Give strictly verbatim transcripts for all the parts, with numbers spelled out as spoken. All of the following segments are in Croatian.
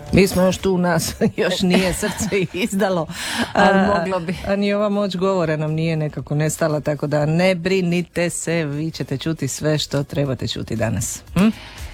Mi smo još tu u nas, još nije srce izdalo, ali moglo bi. A, a ni ova moć govora nam nije nekako nestala, tako da ne brinite se, vi ćete čuti sve što trebate čuti danas. Hm?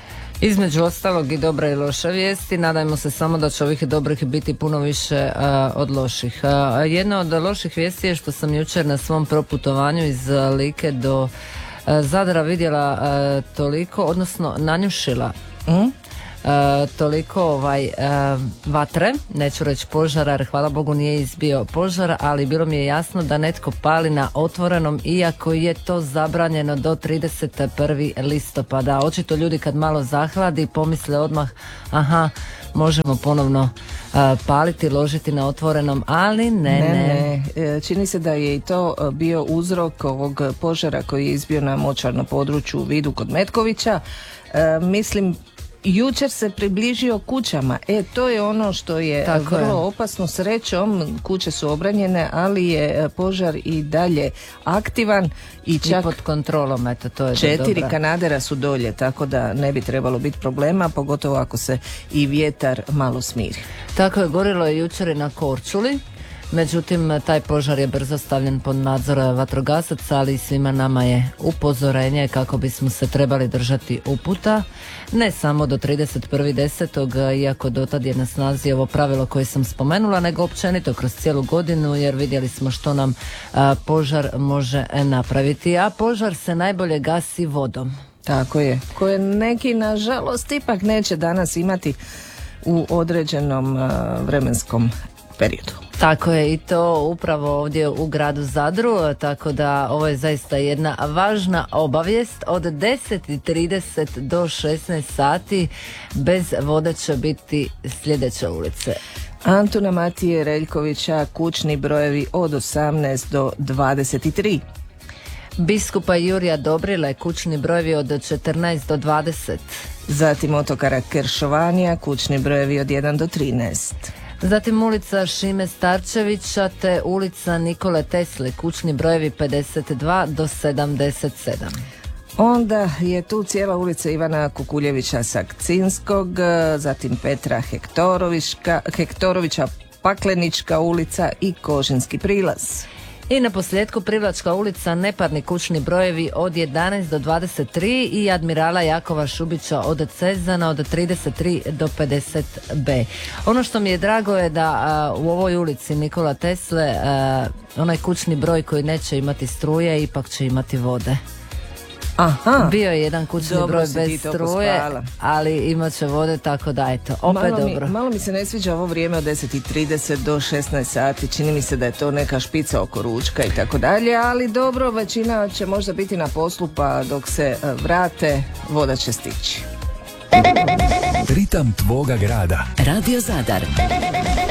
Između ostalog i dobra i loša vijesti, nadajmo se samo da će ovih dobrih biti puno više uh, od loših. Uh, jedna od loših vijesti je što sam jučer na svom proputovanju iz uh, Like do uh, Zadra vidjela uh, toliko, odnosno nanjušila Hm? Uh, toliko ovaj uh, vatre, neću reći požara jer hvala Bogu nije izbio požar, ali bilo mi je jasno da netko pali na otvorenom iako je to zabranjeno do trideset prvog listopada. Očito ljudi kad malo zahladi pomisle odmah aha, možemo ponovno uh, paliti, ložiti na otvorenom, ali ne, ne, ne. ne. Čini se da je i to bio uzrok ovog požara koji je izbio na močvarnom području u Vidu kod Metkovića. Uh, mislim jučer se približio kućama. E, to je ono što je Tako vrlo je. opasno. Srećom, kuće su obranjene, ali je požar i dalje aktivan i čak I pod kontrolom, eto, to je četiri dobra. kanadera su dolje, tako da ne bi trebalo biti problema, pogotovo ako se i vjetar malo smiri. Tako je, gorilo je jučer i na Korčuli. Međutim, taj požar je brzo stavljen pod nadzor vatrogasaca, ali svima nama je upozorenje kako bismo se trebali držati uputa. Ne samo do trideset prvog desetog iako dotad je na snazi ovo pravilo koje sam spomenula, nego općenito kroz cijelu godinu, jer vidjeli smo što nam a, požar može napraviti. A požar se najbolje gasi vodom. Tako je, koje neki nažalost ipak neće danas imati u određenom uh, vremenskom periodu. Tako je, i to upravo ovdje u gradu Zadru, tako da ovo je zaista jedna važna obavijest. Od deset i trideset do šesnaest sati bez vode će biti sljedeće ulice: Antuna Matije Reljkovića, kućni brojevi od osamnaest do dvadeset tri. Biskupa Jurija Dobrile, kućni brojevi od četrnaest do dvadeset. Zatim Otokara Keršovanija, kućni brojevi od jedan do trinaest. Zatim ulica Šime Starčevića te ulica Nikole Tesle, kućni brojevi pedeset dva do sedamdeset sedam. Onda je tu cijela ulica Ivana Kukuljevića Sakcinskog, zatim Petra Hektorovića, Hektorovića Paklenička ulica i Kožinski prilaz. I na posljedku Privlačka ulica, neparni kućni brojevi od jedanaest do dvadeset tri i Admirala Jakova Šubića od Cezana od trideset tri do pedeset be. Ono što mi je drago je da a, u ovoj ulici Nikola Tesle a, onaj kućni broj koji neće imati struje ipak će imati vode. Aha. Bio je jedan kućni Dobro broj si bez ti to struje, pospala. ali imat će vode, tako da eto, opet malo dobro. Mi, malo mi se ne sviđa ovo vrijeme od deset i trideset do šesnaest sati, čini mi se da je to neka špica oko ručka i tako dalje, ali dobro, većina će možda biti na poslu, pa dok se vrate, voda će stići. Ritam tvoga grada. Radio Zadar.